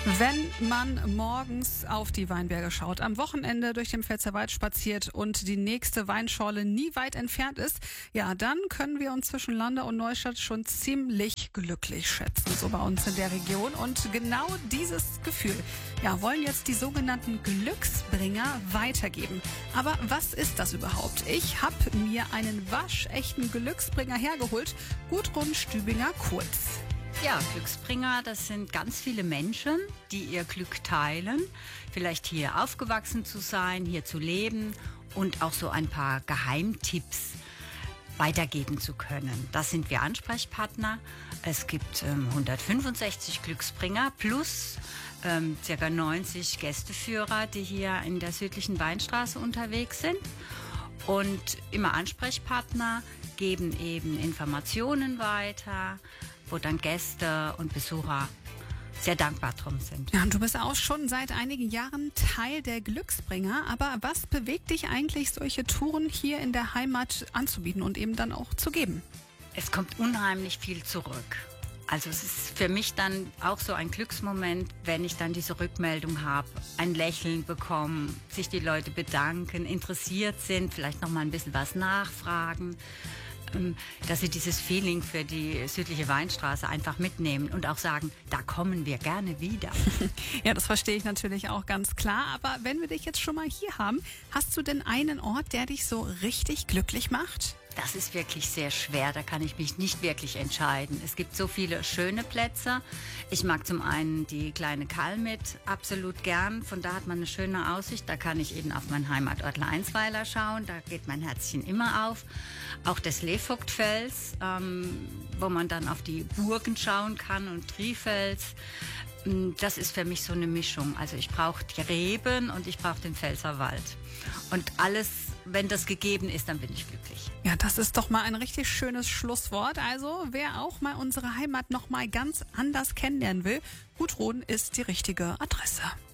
Wenn man morgens auf die Weinberge schaut, am Wochenende durch den Pfälzerwald spaziert und die nächste Weinschorle nie weit entfernt ist, ja, dann können wir uns zwischen Landau und Neustadt schon ziemlich glücklich schätzen, so bei uns in der Region. Und genau dieses Gefühl, ja, wollen jetzt die sogenannten Glücksbringer weitergeben. Aber was ist das überhaupt? Ich habe mir einen waschechten Glücksbringer hergeholt, Gudrun Stübinger-Kurz. Ja, Glücksbringer, das sind ganz viele Menschen, die ihr Glück teilen. Vielleicht hier aufgewachsen zu sein, hier zu leben und auch so ein paar Geheimtipps weitergeben zu können. Das sind wir Ansprechpartner. Es gibt 165 Glücksbringer plus ca. 90 Gästeführer, die hier in der südlichen Weinstraße unterwegs sind. Und immer Ansprechpartner geben eben Informationen weiter, wo dann Gäste und Besucher sehr dankbar drum sind. Ja, und du bist auch schon seit einigen Jahren Teil der Glücksbringer. Aber was bewegt dich eigentlich, solche Touren hier in der Heimat anzubieten und eben dann auch zu geben? Es kommt unheimlich viel zurück. Also es ist für mich dann auch so ein Glücksmoment, wenn ich dann diese Rückmeldung habe, ein Lächeln bekommen, sich die Leute bedanken, interessiert sind, vielleicht noch mal ein bisschen was nachfragen, dass sie dieses Feeling für die südliche Weinstraße einfach mitnehmen und auch sagen, da kommen wir gerne wieder. Ja, das verstehe ich natürlich auch ganz klar. Aber wenn wir dich jetzt schon mal hier haben, hast du denn einen Ort, der dich so richtig glücklich macht? Das ist wirklich sehr schwer, da kann ich mich nicht wirklich entscheiden. Es gibt so viele schöne Plätze. Ich mag zum einen die kleine Kalmit absolut gern. Von da hat man eine schöne Aussicht. Da kann ich eben auf mein Heimatort Leinsweiler schauen. Da geht mein Herzchen immer auf. Auch das Levogtfels, wo man dann auf die Burgen schauen kann und Trifels. Das ist für mich so eine Mischung. Also ich brauche die Reben und ich brauche den Pfälzerwald. Und alles, wenn das gegeben ist, dann bin ich glücklich. Ja, das ist doch mal ein richtig schönes Schlusswort. Also, wer auch mal unsere Heimat noch mal ganz anders kennenlernen will, Gudrun ist die richtige Adresse.